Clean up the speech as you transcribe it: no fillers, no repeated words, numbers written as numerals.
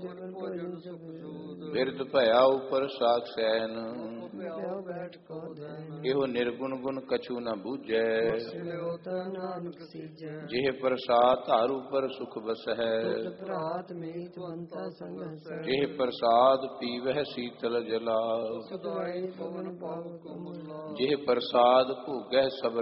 ਬਿਰਧ ਭਇਆ ਉਪਰ ਸਾਖ ਸੈਨ, ਇਹੋ ਨਿਰਗੁਣ ਗੁਣ ਕਛੂ ਨ ਬੂਝੈ। ਜਿਹ ਪ੍ਰਸਾਦ ਧਾਰੂ ਪਰ ਸੁਖ ਬਸਹਿ, ਜਿਹ ਪ੍ਰਸਾਦ ਪੀਵਹਿ ਸੀਤਲ ਜਲਾ। ਜਿਹ ਪ੍ਰਸਾਦ ਭੋਗਹਿ ਸਭ